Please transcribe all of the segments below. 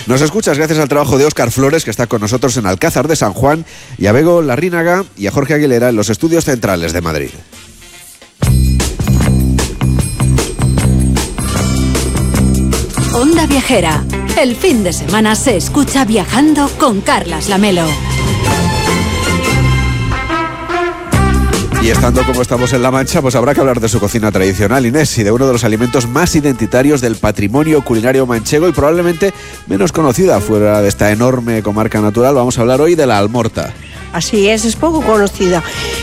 Nos escuchas gracias al trabajo de Óscar Flores, que está con nosotros en Alcázar de San Juan, y a Bego Larrínaga y a Jorge Aguilera en los estudios centrales de Madrid. Onda Viajera. El fin de semana se escucha viajando con Carlas Lamelo. Y estando como estamos en La Mancha, pues habrá que hablar de su cocina tradicional, Inés, y de uno de los alimentos más identitarios del patrimonio culinario manchego y probablemente menos conocida fuera de esta enorme comarca natural. Vamos a hablar hoy de la almorta. Así es poco conocida.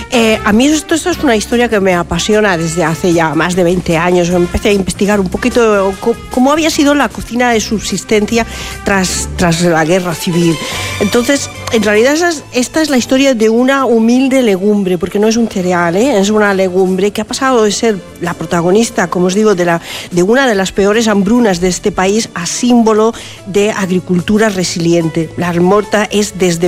A mí esto es una historia que me apasiona desde hace ya más de 20 años. Empecé a investigar un poquito cómo había sido la cocina de subsistencia tras la guerra civil. Entonces, en realidad esta es la historia de una humilde legumbre, porque no es un cereal, es una legumbre que ha pasado de ser la protagonista, como os digo, de una de las peores hambrunas de este país a símbolo de agricultura resiliente. La almorta es desde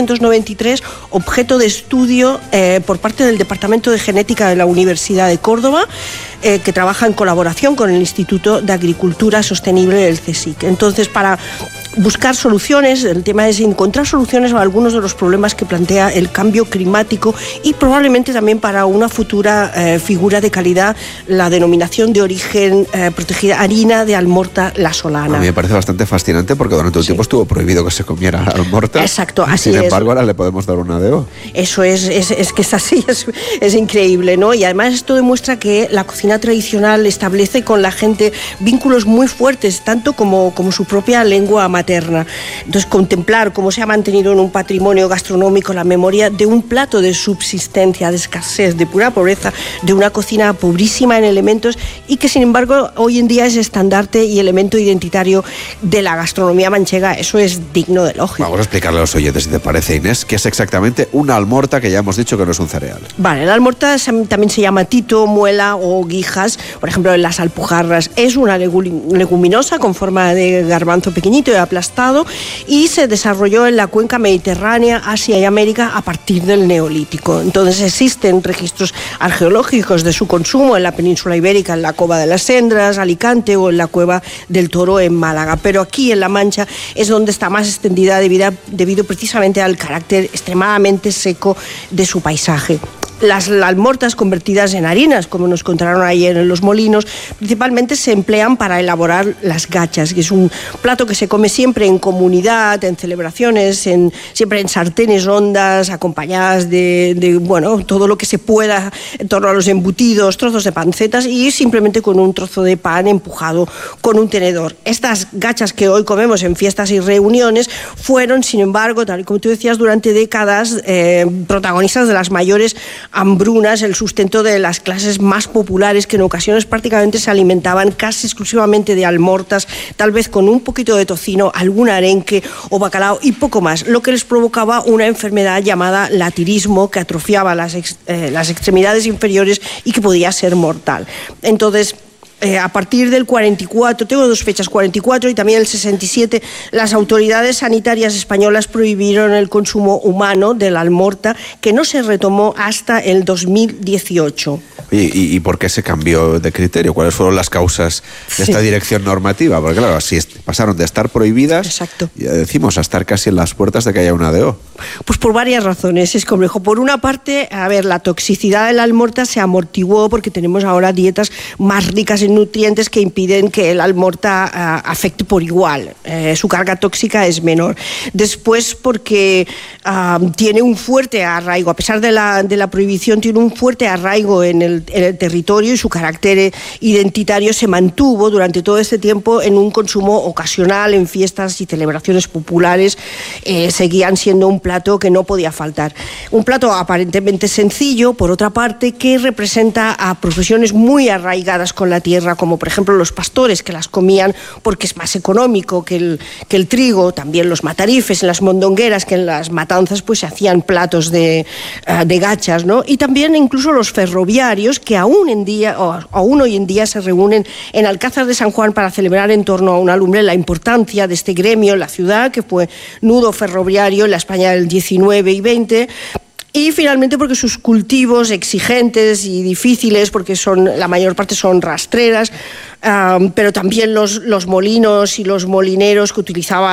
1993 objeto de estudio por parte del Departamento de Genética de la Universidad de Córdoba, que trabaja en colaboración con el Instituto de Agricultura Sostenible del CSIC. Entonces, para buscar soluciones, el tema es encontrar soluciones a algunos de los problemas que plantea el cambio climático y probablemente también para una futura figura de calidad, la denominación de origen protegida harina de almorta la solana. A mí me parece bastante fascinante porque durante un tiempo estuvo prohibido que se comiera almorta. Exacto, así es. Sin embargo, ahora le podemos dar una ADO. Eso es que es así, es increíble, ¿no? Y además esto demuestra que la cocina tradicional establece con la gente vínculos muy fuertes, tanto como su propia lengua materna. Entonces, contemplar cómo se ha mantenido en un patrimonio gastronómico la memoria de un plato de subsistencia, de escasez, de pura pobreza, de una cocina pobrísima en elementos y que, sin embargo, hoy en día es estandarte y elemento identitario de la gastronomía manchega, eso es digno de elogio. Vamos a explicarle a los oyentes, si te parece, Inés, qué es exactamente una almorta, que ya hemos dicho que no es un cereal. Vale, la almorta también se llama tito, muela o guijas, por ejemplo en las alpujarras. Es una leguminosa con forma de garbanzo pequeñito y aplastado y se desarrolló en la cuenca mediterránea, Asia y América a partir del Neolítico. Entonces existen registros arqueológicos de su consumo en la península ibérica, en la Cova de las Cendras, Alicante o en la Cueva del Toro en Málaga. Pero aquí en La Mancha es donde está más extendida debido precisamente al carácter extremadamente seco de su paisaje. Las almortas convertidas en harinas, como nos contaron ayer en los molinos, principalmente se emplean para elaborar las gachas, que es un plato que se come siempre en comunidad, en celebraciones, siempre en sartenes hondas, acompañadas de todo lo que se pueda en torno a los embutidos, trozos de pancetas y simplemente con un trozo de pan empujado con un tenedor. Estas gachas que hoy comemos en fiestas y reuniones fueron, sin embargo, tal y como tú decías, durante décadas protagonistas de las mayores hambrunas, el sustento de las clases más populares que en ocasiones prácticamente se alimentaban casi exclusivamente de almortas, tal vez con un poquito de tocino, algún arenque o bacalao y poco más, lo que les provocaba una enfermedad llamada latirismo que atrofiaba las extremidades inferiores y que podía ser mortal. Entonces, a partir del 44, tengo dos fechas, 44 y también el 67, las autoridades sanitarias españolas prohibieron el consumo humano de la almorta, que no se retomó hasta el 2018. ¿Y por qué se cambió de criterio? ¿Cuáles fueron las causas de esta dirección normativa? Porque claro, así pasaron de estar prohibidas, exacto, ya decimos, a estar casi en las puertas de que haya una ADO. Pues por varias razones, es complejo. Por una parte, la toxicidad de la almorta se amortiguó porque tenemos ahora dietas más ricas en nutrientes que impiden que la almorta afecte por igual. Su carga tóxica es menor. Después, porque tiene un fuerte arraigo, a pesar de la prohibición, tiene un fuerte arraigo en el territorio y su carácter identitario se mantuvo durante todo este tiempo en un consumo ocasional, en fiestas y celebraciones populares. Seguían siendo un plato que no podía faltar. Un plato aparentemente sencillo, por otra parte, que representa a profesiones muy arraigadas con la tierra, como por ejemplo los pastores, que las comían porque es más económico que el trigo, también los matarifes en las mondongueras, que en las matanzas pues se hacían platos de gachas, ¿no? Y también incluso los ferroviarios, que aún hoy en día se reúnen en Alcázar de San Juan para celebrar en torno a una lumbre la importancia de este gremio en la ciudad, que fue nudo ferroviario en la España del 19 y 20, y finalmente porque sus cultivos exigentes y difíciles, porque la mayor parte son rastreras, pero también los molinos y los molineros que utilizaban